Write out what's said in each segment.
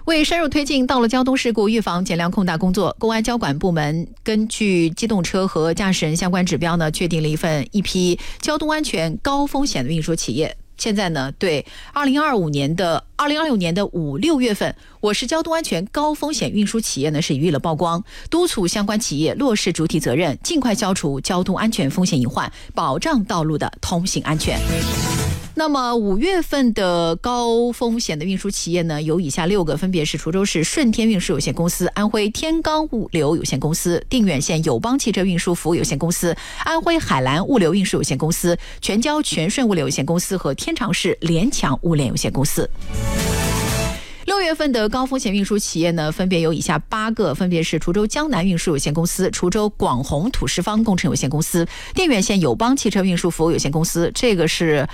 为深入推进道路交通事故预防减量控大工作，公安交管部门根据机动车和驾驶人相关指标呢，确定了一批交通安全高风险的运输企业。现在呢，对2026年的5、6月份，我市交通安全高风险运输企业呢是予以了曝光，督促相关企业落实主体责任，尽快消除交通安全风险隐患，保障道路的通行安全。那么5月份的高风险的运输企业呢，有以下6个，分别是滁州市顺天运输有限公司、安徽天罡物流有限公司、定远县友邦汽车运输服务有限公司、安徽海蓝物流运输有限公司、全交全顺物流有限公司和天长市联强物联有限公司。6月份的高风险运输企业呢，分别有以下8个，分别是滁州江南运输有限公司、滁州广宏土石方工程有限公司、定远县友邦汽车运输服务有限公司。这个是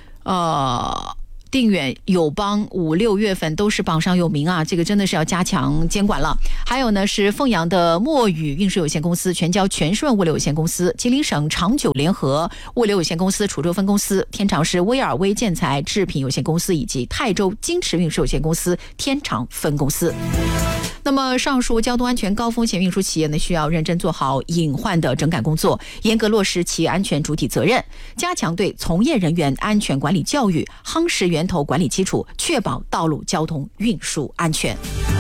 定远友邦5、6月份都是榜上有名啊，这个真的是要加强监管了。还有呢是凤阳的墨宇运输有限公司、全交全顺物流有限公司、吉林省长久联合物流有限公司滁州分公司、天长市威尔威建材制品有限公司以及泰州金池运输有限公司天长分公司。那么上述交通安全高风险运输企业呢，需要认真做好隐患的整改工作，严格落实企业安全主体责任，加强对从业人员安全管理教育，夯实源头管理基础，确保道路交通运输安全。